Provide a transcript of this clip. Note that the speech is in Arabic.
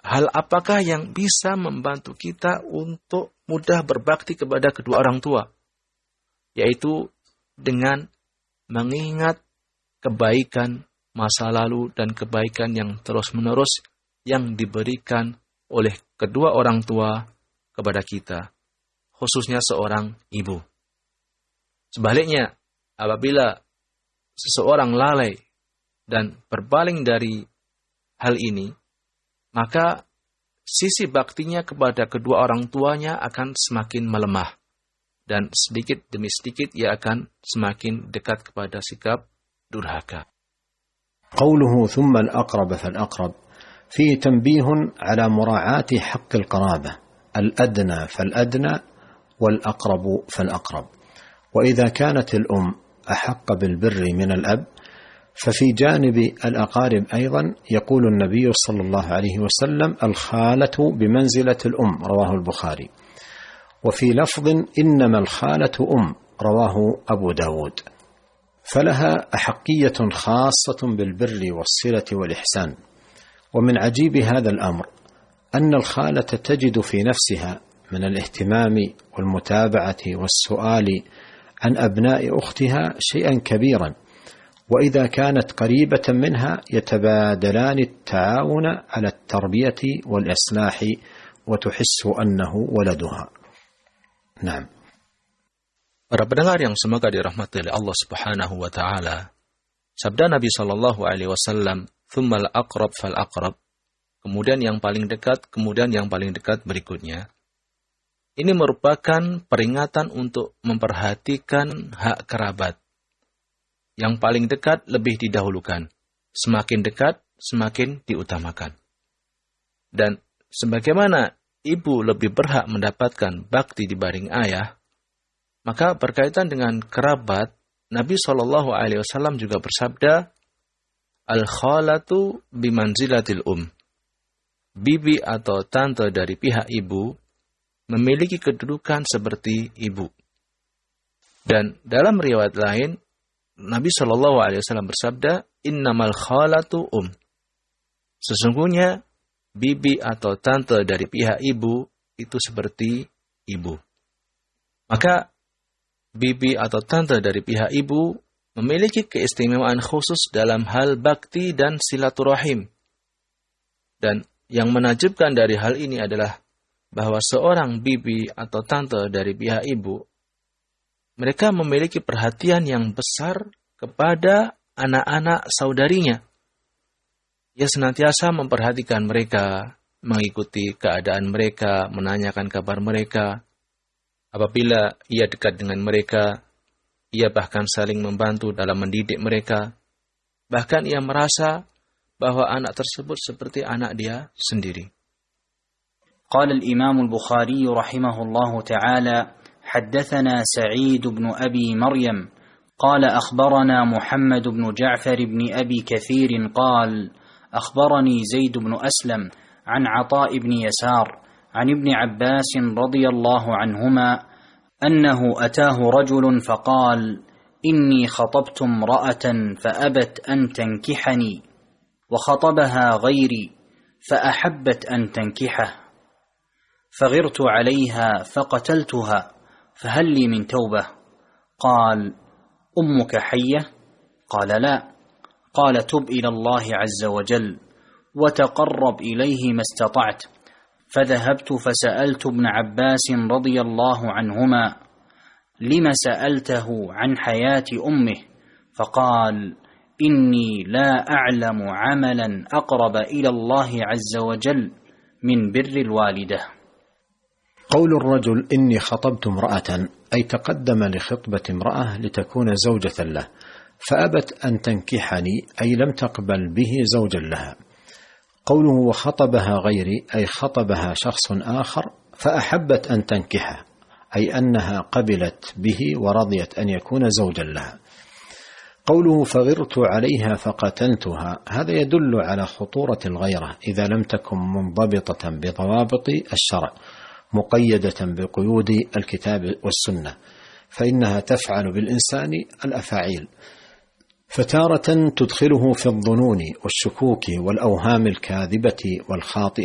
hal apakah yang bisa membantu kita untuk mudah berbakti kepada kedua orang tua? Yaitu dengan mengingat kebaikan masa lalu dan kebaikan yang terus-menerus yang diberikan oleh kedua orang tua kepada kita, khususnya seorang ibu. Sebaliknya, apabila seseorang lalai dan berpaling dari hal ini, maka sisi baktinya kepada kedua orang tuanya akan semakin melemah. Dan sedikit demi sedikit ia akan semakin dekat kepada sikap durhaka. قوله ثم الأقرب فالأقرب فيه تنبيه على مراعاة حق القرابة، الأدنى فالأدنى والأقرب فالأقرب. وإذا كانت الأم أحق بالبر من الأب، ففي جانب الأقارب أيضا يقول النبي صلى الله عليه وسلم الخالة بمنزلة الأم، رواه البخاري. وفي لفظ إنما الخالة أم، رواه أبو داود. فلها أحقية خاصة بالبر والصلة والإحسان. ومن عجيب هذا الأمر أن الخالة تجد في نفسها من الاهتمام والمتابعة والسؤال عن أبناء أختها شيئا كبيرا، وإذا كانت قريبة منها يتبادلان التعاون على التربية والإصلاح وتحس أنه ولدها. نعم. Para pendengar yang semoga dirahmati oleh Allah Subhanahu wa taala, sabda Nabi sallallahu alaihi wasallam, "Tsummal aqrab fal aqrab." Kemudian yang paling dekat, kemudian yang paling dekat berikutnya. Ini merupakan peringatan untuk memperhatikan hak kerabat. Yang paling dekat lebih didahulukan. Semakin dekat, semakin diutamakan. Dan sebagaimana ibu lebih berhak mendapatkan bakti dibanding ayah, maka berkaitan dengan kerabat, Nabi SAW juga bersabda, Al-khalatu bimanzilatil Bibi atau tante dari pihak ibu memiliki kedudukan seperti ibu. Dan dalam riwayat lain, Nabi SAW bersabda, Innamal khalatu Sesungguhnya, bibi atau tante dari pihak ibu itu seperti ibu. Maka, bibi atau tante dari pihak ibu memiliki keistimewaan khusus dalam hal bakti dan silaturahim. Dan yang menakjubkan dari hal ini adalah bahwa seorang bibi atau tante dari pihak ibu, mereka memiliki perhatian yang besar kepada anak-anak saudarinya. Ia senantiasa memperhatikan mereka, mengikuti keadaan mereka, menanyakan kabar mereka. Apabila ia dekat dengan mereka, ia bahkan saling membantu dalam mendidik mereka. Bahkan ia merasa bahwa anak tersebut seperti anak dia sendiri. قال الإمام البخاري رحمه الله تعالى: حدثنا سعيد بن أبي مريم قال أخبرنا محمد بن جعفر بن أبي كثير قال أخبرني زيد بن أسلم عن عطاء بن يسار عن ابن عباس رضي الله عنهما أنه أتاه رجل فقال: إني خطبت امرأة فأبت أن تنكحني، وخطبها غيري فأحبت أن تنكحه، فغرت عليها فقتلتها، فهل لي من توبة؟ قال: أمك حية؟ قال: لا. قال: تب إلى الله عز وجل وتقرب إليه ما استطعت. فذهبت فسألت ابن عباس رضي الله عنهما: لم سألته عن حياة أمه؟ فقال: إني لا أعلم عملا أقرب إلى الله عز وجل من بر الوالدة. قول الرجل إني خطبت امرأة أي تقدم لخطبة امرأة لتكون زوجة له، فأبت أن تنكحني أي لم تقبل به زوجا لها. قوله وخطبها غيري أي خطبها شخص آخر فأحبت أن تنكحه، أي أنها قبلت به ورضيت أن يكون زوجا لها. قوله فغرت عليها فقتلتها، هذا يدل على خطورة الغيرة إذا لم تكن منضبطة بضوابط الشرع مقيدة بقيود الكتاب والسنة، فإنها تفعل بالإنسان الأفاعيل، فتارة تدخله في الظنون والشكوك والأوهام الكاذبة والخاطئة